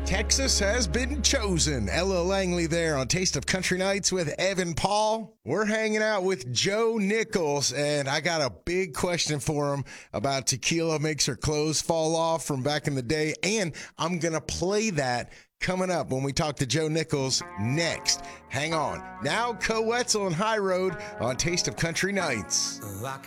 Texas has been chosen. Ella Langley there on Taste of Country Nights with Evan Paul. We're hanging out with Joe Nichols, and I got a big question for him about tequila makes her clothes fall off from back in the day, and I'm going to play that coming up when we talk to Joe Nichols next. Hang on. Now, Co Wetzel and High Road on Taste of Country Nights. I